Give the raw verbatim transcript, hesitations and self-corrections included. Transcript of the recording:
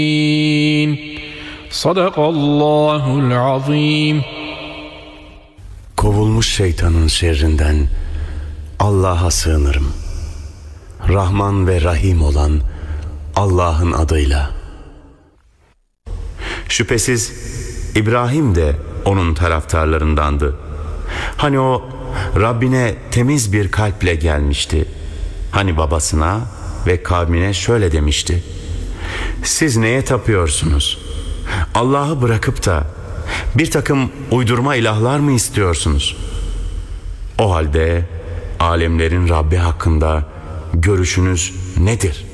Sadakallahul azim. Kovulmuş şeytanın şerrinden Allah'a sığınırım. Rahman ve Rahim olan Allah'ın adıyla. Şüphesiz İbrahim de onun taraftarlarındandı. Hani o Rabbine temiz bir kalple gelmişti. Hani babasına ve kavmine şöyle demişti: siz neye tapıyorsunuz? Allah'ı bırakıp da bir takım uydurma ilahlar mı istiyorsunuz? O halde alemlerin Rabbi hakkında görüşünüz nedir?